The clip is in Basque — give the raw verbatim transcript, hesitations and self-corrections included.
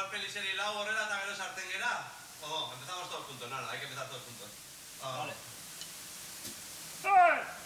igual Peliseri lau horrela eta gero sartzen gera. O, empezamos todos juntos, nada, hay que empezar todos juntos. Vale.